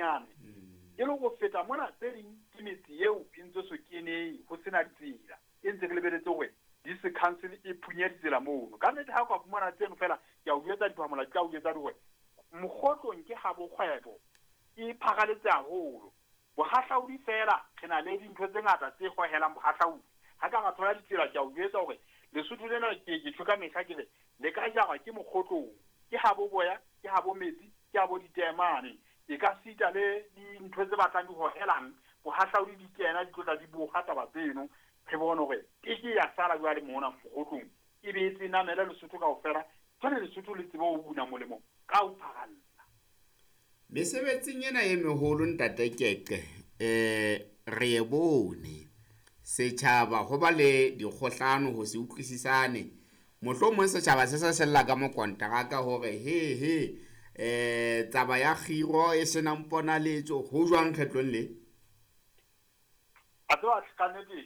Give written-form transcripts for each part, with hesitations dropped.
nyane e le go feta mona tse ding ke metsi eo e ntse so keneng go sena ditsela e ntse ke lebeletse gore dise council e phunya ditsela mono ka nnete ha kwa fumana tseno fela ke a o etsa diphamola ke a o etsa gore mogotlong ke ga bokgwebo e phagaletse haholo bohahlaudi fela re na le dintho tse ngata tse gohelang bohahlaudi ha ka ga thola ditsela ke a o etsa gore Lesotho lena ke tšhoka mehla ke le ka jagwa ke mogotlong ke ha bo boya ke ha bo metsi ke ha bo ditemane e ka sita le dintho tse batlang di hohelang bohahlaudi di kena di tlotla di boga taba tseno re bone gore ke ya sala jwa le mona mogotlong e be tse namela Lesotho ka ofela tsone Lesotho le tsebo o buna molemo ka o phagalla mesebetsing ena e meholo ntatekeke re e bone setšhaba go ba le dikgohlano go se utlwisisane mohlomong setšhaba se sa sella ka mokonteraka gore taba ya khiro e sena mpona letso go jwang kgetlong le a tswa tsanetse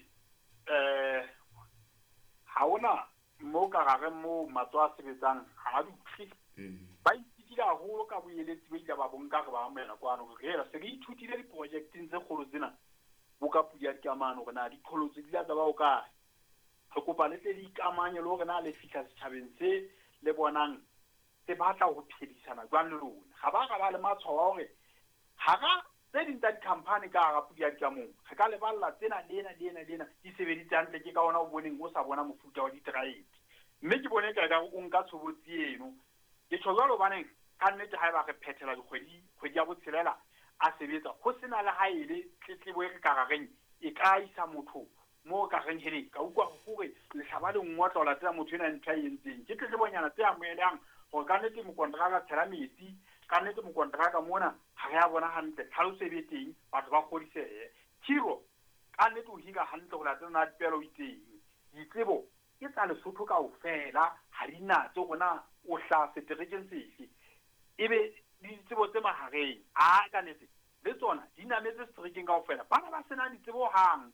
ha ona mo ka gare mo matso a sebetsang ha dutse ba ititila go ka boeletsi ba ile ba bonka re ba amela kwano re se re ithutile diprojecteng tse kgolo tsena bo ka puya dikamano gona di kholotse di la tsa ba o ka re kopa le tle di ikamanye le gore na le fihla setšhabeng se le bonang se batla go phedisana jwang le lona ga ba le matshwao a gore ga ga tse ding tsa dikhamphane ka ga puya dikamong re ka leballa tsena lena di sebeditse hantle ke ka ona o boneng o sa bona mofuta wa ditraete mme ke bone ka o nka tshobotsi eno ke tsho jalo baneng ka nnete ha e ba re phethela kgwedi ya botshelela a sebetsa go sena le ha ile tletlebo e ka gageng e ka isa motho mo ka geng hele ka ukwa gore le hlaba le ngotlola tsena motho ena ntha yentseng ke tlebonyana tse amoelang gore ka nnete mokontraka tshela metsi ka nnete mokontraka mona ga re a bona hantle tlhalose be teng batho ba kgodisege khiro ka nnete o hinga hantle go latela dipelo itseng ditsebo ke tsa Lesotho ka ofela ha di natse gona o hla seterekeng sefe ebe ditsebo tse mahareng a ka nnete le tsona di nametse seterekeng ka ofela bana ba sena ditsebo hang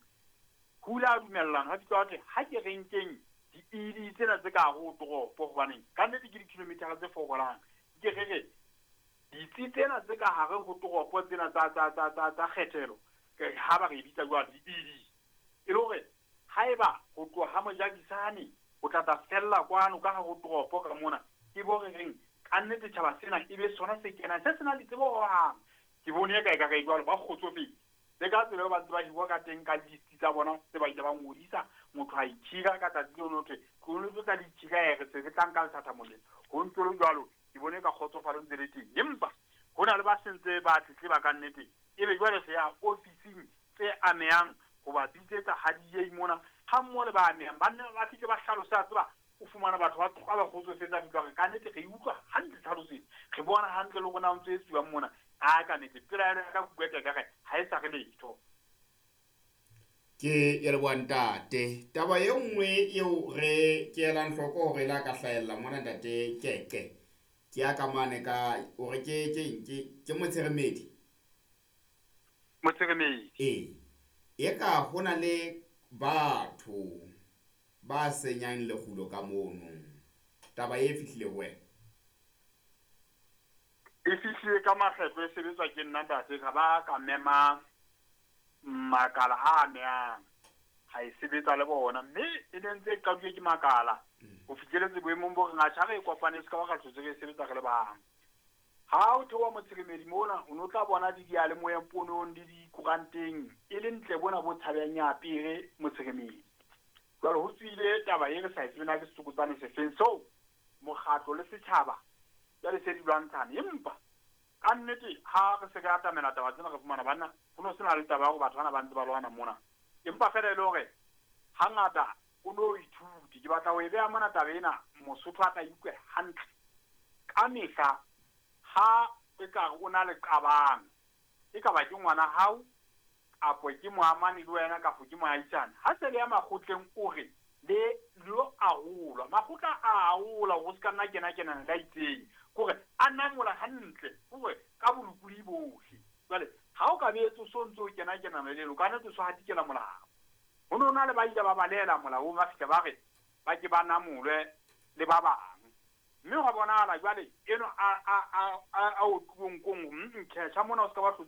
hula dumellana ha ditloate ha ke renkeng di tsena tse ka go toropo gobaneng ka nnete ke dikilometara tse fokolang ke rege ditsi tsena tse ka hare go toropo tsena tsa kgethelo ha ba re bitsa jwa di e lore haeba go tloha mojakisane o tla fella kwano ka go toropo ka mona ke bo reng ka nnete tšhaba sena e be sona se kena se sena le tsebo goang ke bone e ka ka jwalo ba kgotsofetse le ka tsela ba tseba hiwa ka teng ka listi tsa bona tse ba ile ba ngodisa motho a itšhiga ka tatsi ono tse tlo tsa ditšhiga ere se ke tlang ka lethata moleng go ntse le jwalo ke bone ka kgotsofala ntse le teng empa go na le ba sentse ba tletleba ka nnete e be jwale se ya ofising tse amehang go ba bitsetsa ha di mona ha mmo le ba amehang ba nne ba fihle ba hlalosa tseba o fumana batho ba tloga ba kgotsofetsa ditwa ka nnete re utlwa hantle tlhaloseng re bona hantle le gona o ntse e tsiwang mona a ka nnete pela ya ka kukweta ka ha e sa re letho ke ya le bontate taba ye nngwe eo re ke elang hloko gore la ka hlaella mona ntate ke ya kamane ka o re ke motsheremedi e ka gona le batho ba senyang lehulo ka mono taba e fihlile wena e fihlile ka makgetlo e sebetswa ke nna ntate ga ba ka mema makala a meang ga e sebetsa le bona mme e ntse ka ke makala go fitlheletse boemong bo re nga tshare e kopane se ka ba ka tlotse re sebetsa re le bang ha o thewa motshiremedi mona o no tla bona di dia le moyeng ponong di dikuranteng e le ntle bona bo tshabeng ya pere motshiremedi jalo ho tsile taba e re sa itsena ke setsukutsane se feng so mokgatlo le setšhaba ya le se di lwantshana empa ka nnete ha re se ka atamela taba tsena re fumana banna go no sena le taba ya go batho bana ba ntse ba lwana mona empa fela e le gore hangata o no ithuti ke batla o e beya mona taba ena Mosotho a ka ikwe hantle ka mehla ha e ka o na le qabang e ka ba ke ngwana hao apo ke moamane le wena ka fo ke moaitsana ha se le ya makgotleng o re le lo a gola makgotla a gola go se ka nna kena la itseng gore a namola hantle gore ka bolokudi bohle jwale ha o ka beetso so ntse o kena le lo ka nna tso hatikela molao ho nona le ba ile ba balela molao ba fitla ba re ba ke ba namolwe le ba bang mme go bona la jwale eno a o tlonkong nkgetha mona o se ka ba